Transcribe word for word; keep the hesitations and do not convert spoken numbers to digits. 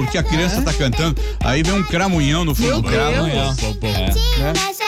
porque a criança é. tá cantando, aí vem um cramunhão no fundo. Cramunhão. É.